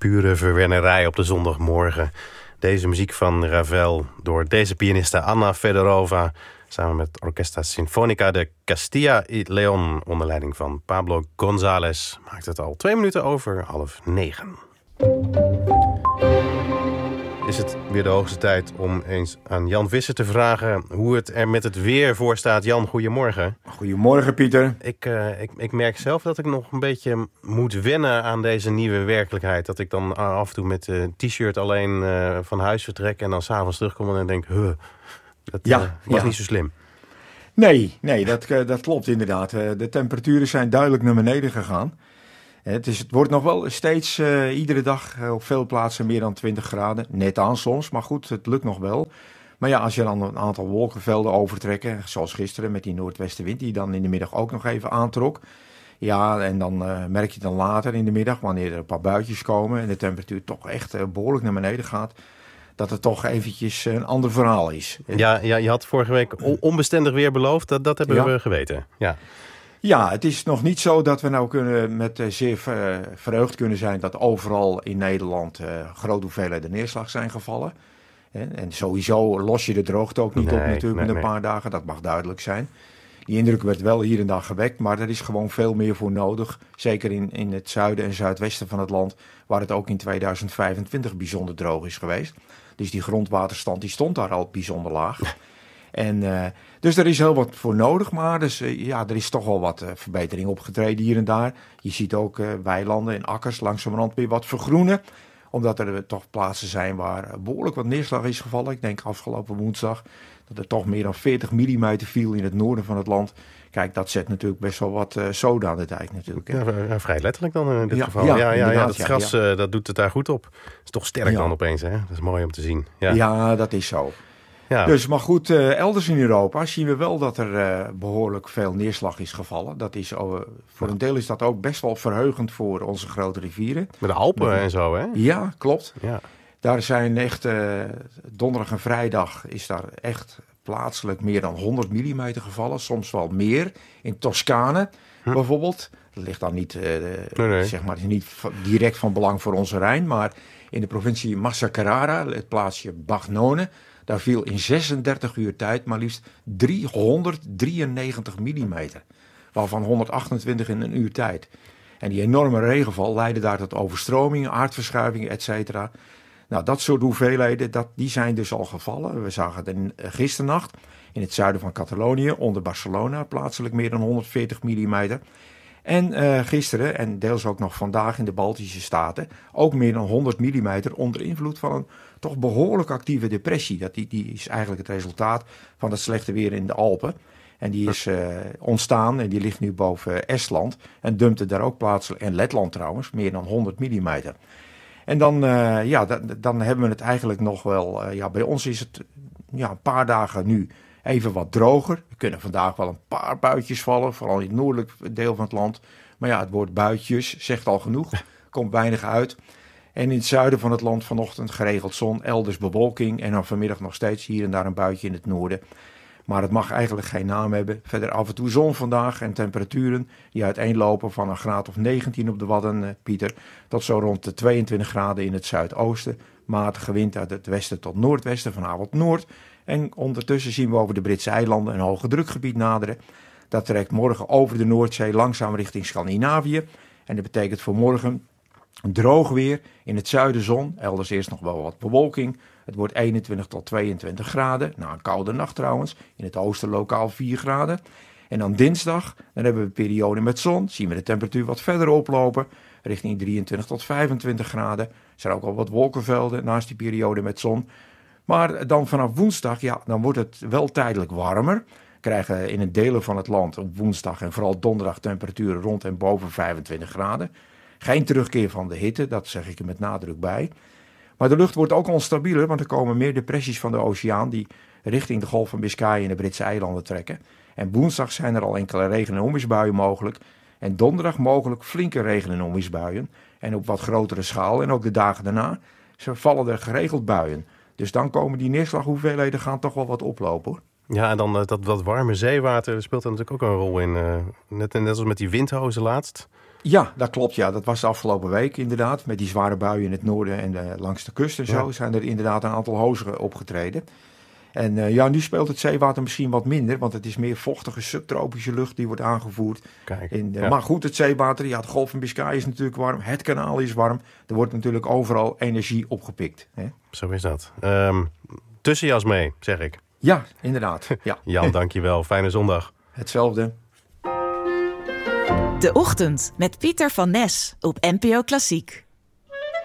pure verwennerij op de zondagmorgen. Deze muziek van Ravel door deze pianiste Anna Fedorova, samen met Orquesta Sinfónica de Castilla y León onder leiding van Pablo González, maakt het al 2 minuten over 8:30. Is het weer de hoogste tijd om eens aan Jan Visser te vragen hoe het er met het weer voor staat. Jan, goedemorgen. Goedemorgen, Pieter. Ik merk zelf dat ik nog een beetje moet wennen aan deze nieuwe werkelijkheid. Dat ik dan af en toe met t-shirt alleen van huis vertrek en dan 's avonds terugkom en denk, dat was niet zo slim. Nee, dat klopt inderdaad. De temperaturen zijn duidelijk naar beneden gegaan. Het wordt nog wel steeds iedere dag op veel plaatsen meer dan 20 graden. Net aan soms, maar goed, het lukt nog wel. Maar ja, als je dan een aantal wolkenvelden overtrekken, zoals gisteren met die noordwestenwind die dan in de middag ook nog even aantrok. Ja, en dan merk je dan later in de middag, wanneer er een paar buitjes komen en de temperatuur toch echt behoorlijk naar beneden gaat, dat het toch eventjes een ander verhaal is. Ja, je had vorige week onbestendig weer beloofd, dat hebben we geweten. Ja, het is nog niet zo dat we nou met zeer verheugd kunnen zijn dat overal in Nederland grote hoeveelheden neerslag zijn gevallen. En sowieso los je de droogte ook niet op natuurlijk met een paar dagen, dat mag duidelijk zijn. Die indruk werd wel hier en daar gewekt, maar er is gewoon veel meer voor nodig. Zeker in het zuiden en zuidwesten van het land, waar het ook in 2025 bijzonder droog is geweest. Dus die grondwaterstand die stond daar al bijzonder laag. En dus er is heel wat voor nodig, maar er is toch wel wat verbetering opgetreden hier en daar. Je ziet ook weilanden en akkers langzamerhand weer wat vergroenen. Omdat er toch plaatsen zijn waar behoorlijk wat neerslag is gevallen. Ik denk afgelopen woensdag dat er toch meer dan 40 mm viel in het noorden van het land. Kijk, dat zet natuurlijk best wel wat zoden aan de dijk natuurlijk. Hè? Ja, vrij letterlijk dan in dit geval. Ja, dat gras dat doet het daar goed op. Het is toch sterk dan opeens, hè? Dat is mooi om te zien. Ja, dat is zo. Ja. Dus, maar goed, elders in Europa zien we wel dat er behoorlijk veel neerslag is gevallen. Dat is, voor een deel is dat ook best wel verheugend voor onze grote rivieren. Met de Alpen en zo, hè? Ja, klopt. Ja. Daar zijn echt, donderdag en vrijdag is daar echt plaatselijk meer dan 100 mm gevallen. Soms wel meer. In Toscane bijvoorbeeld. Dat ligt dan niet, zeg maar, niet direct van belang voor onze Rijn. Maar in de provincie Massa Carrara, het plaatsje Bagnone, daar viel in 36 uur tijd maar liefst 393 mm. Waarvan 128 in een uur tijd. En die enorme regenval leidde daar tot overstromingen, aardverschuivingen, etc. Nou, dat soort hoeveelheden, die zijn dus al gevallen. We zagen het gisternacht in het zuiden van Catalonië, onder Barcelona, plaatselijk meer dan 140 mm. En gisteren, en deels ook nog vandaag in de Baltische Staten, ook meer dan 100 mm onder invloed van een toch behoorlijk actieve depressie. Die is eigenlijk het resultaat van het slechte weer in de Alpen. En die is ontstaan en die ligt nu boven Estland en dumpte daar ook plaatselijk, en Letland trouwens, meer dan 100 mm. En dan, dan hebben we het eigenlijk nog wel, bij ons is het een paar dagen nu even wat droger. Er kunnen vandaag wel een paar buitjes vallen, vooral in het noordelijk deel van het land. Maar ja, het woord buitjes zegt al genoeg, komt weinig uit. En in het zuiden van het land vanochtend geregeld zon, elders bewolking en dan vanmiddag nog steeds hier en daar een buitje in het noorden. Maar het mag eigenlijk geen naam hebben. Verder af en toe zon vandaag en temperaturen die uiteenlopen van een graad of 19 op de Wadden, Pieter, tot zo rond de 22 graden in het zuidoosten. Matige wind uit het westen tot noordwesten, vanavond noord. En ondertussen zien we over de Britse eilanden een hoge drukgebied naderen. Dat trekt morgen over de Noordzee langzaam richting Scandinavië. En dat betekent voor morgen droog weer, in het zuiden zon, elders eerst nog wel wat bewolking. Het wordt 21 tot 22 graden, na een koude nacht trouwens, in het oosten lokaal 4 graden. En dan dinsdag, dan hebben we een periode met zon, zien we de temperatuur wat verder oplopen, richting 23 tot 25 graden. Er zijn ook al wat wolkenvelden naast die periode met zon. Maar dan vanaf woensdag, dan wordt het wel tijdelijk warmer. Krijgen in een delen van het land op woensdag en vooral donderdag temperaturen rond en boven 25 graden. Geen terugkeer van de hitte, dat zeg ik er met nadruk bij. Maar de lucht wordt ook onstabieler, want er komen meer depressies van de oceaan die richting de Golf van Biscayen en de Britse eilanden trekken. En woensdag zijn er al enkele regen- en onweersbuien mogelijk. En donderdag mogelijk flinke regen- en onweersbuien. En op wat grotere schaal. En ook de dagen daarna vallen er geregeld buien. Dus dan komen die neerslaghoeveelheden gaan toch wel wat oplopen, hoor. Ja, en dan dat warme zeewater speelt er natuurlijk ook een rol in. Net als met die windhozen laatst. Ja, dat klopt. Ja. Dat was de afgelopen week inderdaad. Met die zware buien in het noorden en langs de kust en zo zijn er inderdaad een aantal hozen opgetreden. En nu speelt het zeewater misschien wat minder, want het is meer vochtige subtropische lucht die wordt aangevoerd. Kijk, Maar goed, het zeewater, het Golf van Biscay is natuurlijk warm, het kanaal is warm. Er wordt natuurlijk overal energie opgepikt. Hè? Zo is dat. Tussenjas mee, zeg ik. Ja, inderdaad. Ja. Jan, dankjewel. Fijne zondag. Hetzelfde. De Ochtend met Pieter van Nes op NPO Klassiek.